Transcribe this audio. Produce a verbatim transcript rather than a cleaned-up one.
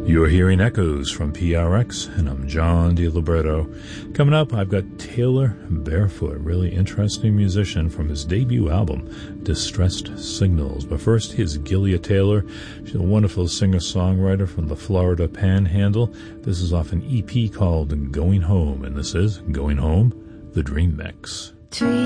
You're hearing Echoes from P R X, and I'm John DiLiberto. Coming up, I've got Taylor Barefoot, really interesting musician from his debut album, Distressed Signals. But first, here's Gilia Taylor. She's a wonderful singer-songwriter from the Florida Panhandle. This is off an E P called Going Home, and this is Going Home, the Dream Mix. Three